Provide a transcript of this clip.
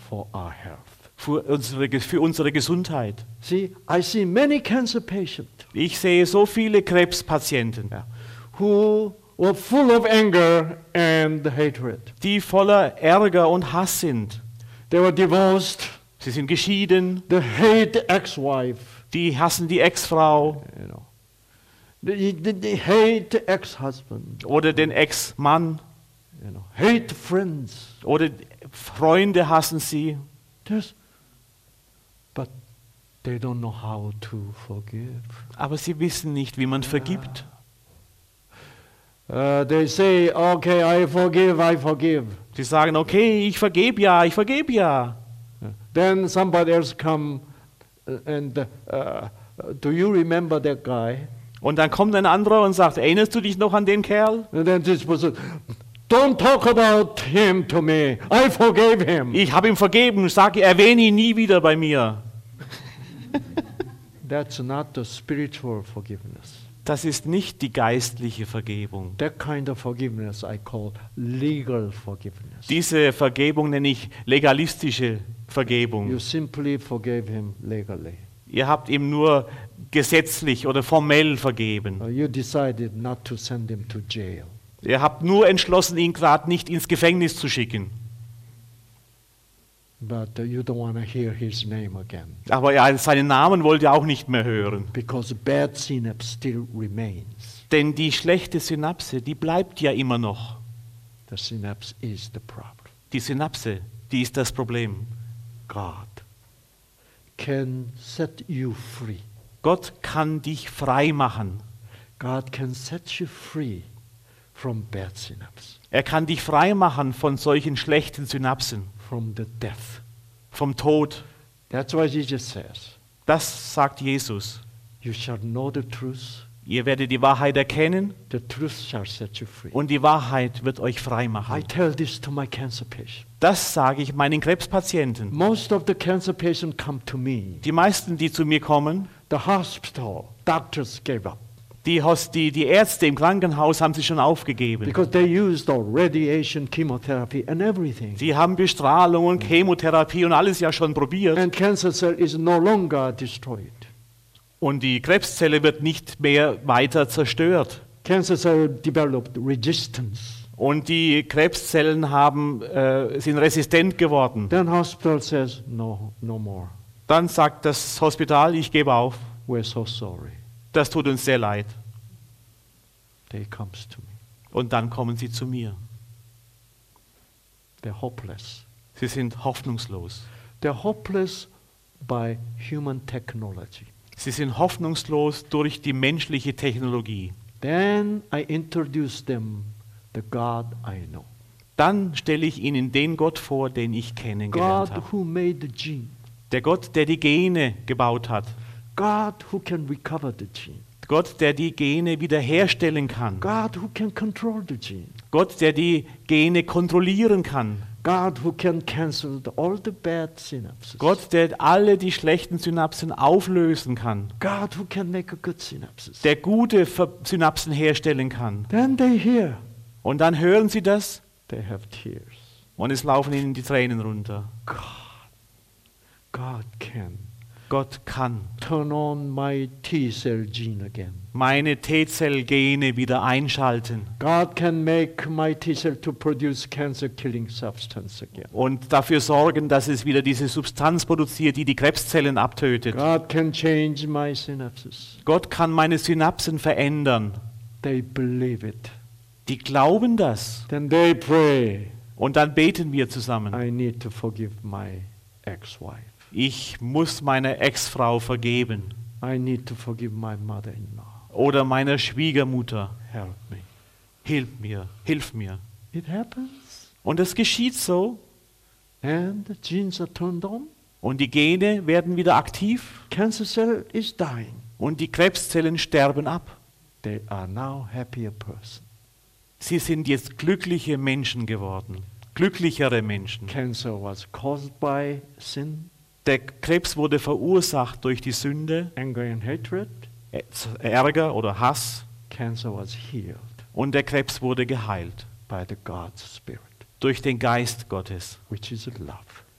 for our health. für unsere Gesundheit. See, I see many cancer patients Ich sehe so viele Krebspatienten, who were full of anger and hatred. die voller Ärger und Hass sind. They were divorced. Sie sind geschieden, They hate ex-wife. die hassen die Ex-Frau You know, they hate ex-husband. oder den Ex-Mann You know, hate friends. oder Freunde hassen sie. But they don't know how to forgive. Aber sie wissen nicht, wie man vergibt. They say, okay, I forgive. Sie sagen, okay, ich vergebe ja. Then somebody else come and do you remember that guy? Und dann kommt ein anderer und sagt, erinnerst du dich noch an den Kerl? And then this person, don't talk about him to me. I forgave him. Ich habe ihm vergeben, erwähne ihn nie wieder bei mir. That's not the spiritual forgiveness. Das ist nicht die geistliche Vergebung. That kind of forgiveness I call legal forgiveness. Diese Vergebung nenne ich legalistische Vergebung. You simply forgave him legally. Ihr habt ihm nur gesetzlich oder formell vergeben. You decided not to send him to jail. Ihr habt nur entschlossen, ihn gerade nicht ins Gefängnis zu schicken. But you don't want to hear his name again. Aber ja, seinen Namen wollt ihr auch nicht mehr hören. Because bad synapse still remains. Denn die schlechte Synapse, die bleibt ja immer noch. The synapse is the problem. Die Synapse, die ist das Problem. God can set you free. Gott kann dich frei machen. God can set you free from bad synapse, Er kann dich frei machen von solchen schlechten Synapsen, from the death. vom Tod. That's why Jesus says, Das sagt Jesus. you shall know the truth, Ihr werdet die Wahrheit erkennen the truth shall set you free. und die Wahrheit wird euch frei I machen. tell this to my cancer patients. Das sage ich meinen Krebspatienten. Most of the cancer patients come to me. Die meisten, die zu mir kommen, The hospital, doctors gave up die Ärzte im Krankenhaus haben sich schon aufgegeben. because they used all radiation, chemotherapy and everything. Sie haben Bestrahlung und Chemotherapie und alles ja schon probiert. And cancer cell is no longer destroyed. Und die Krebszelle wird nicht mehr weiter zerstört. Cancer cell developed resistance. Und die Krebszellen sind resistent geworden. Then hospital says, no more. Dann sagt das Hospital, ich gebe auf. We're so sorry. Das tut uns sehr leid. They comes to me. Und dann kommen sie zu mir. They're hopeless. Sie sind hoffnungslos. They're hopeless by human technology. Sie sind hoffnungslos durch die menschliche Technologie. Then I introduce them the God I know. Dann stelle ich ihnen den Gott vor, den ich kennengelernt God habe. who made the gene. Der Gott, der die Gene gebaut hat. God who can recover the gene. Gott, der die Gene wiederherstellen kann. God who can control the gene. Gott, der die Gene kontrollieren kann. God who can cancel all the bad synapses. Gott, der alle die schlechten Synapsen auflösen kann. God who can make a good synapses. Der gute Synapsen herstellen kann. Then they hear. Und dann hören sie das They have tears. und es laufen ihnen die Tränen runter. God can Gott kann turn on my T-cell gene again. meine T-Zell-Gene wieder einschalten God can make my T-cell to produce cancer-killing substance again. und dafür sorgen, dass es wieder diese Substanz produziert, die die Krebszellen abtötet. God can change my synapses. Gott kann meine Synapsen verändern. They believe it. Die glauben das. Then they pray. Und dann beten wir zusammen. I need to forgive my ex-wife. Ich muss meiner Ex-Frau vergeben I need to forgive my mother-in-law. oder meiner Schwiegermutter. Help me. Hilf mir. It happens. Und es geschieht so And the genes are turned on. und die Gene werden wieder aktiv Cancer cell is dying. und die Krebszellen sterben ab. They are now happier person. Sie sind jetzt glückliche Menschen geworden, glücklichere Menschen. Cancer was caused by sin, Der Krebs wurde verursacht durch die Sünde, anger and hatred. Ärger oder Hass, Cancer was healed und der Krebs wurde geheilt by the God's Spirit, durch den Geist Gottes, which is love.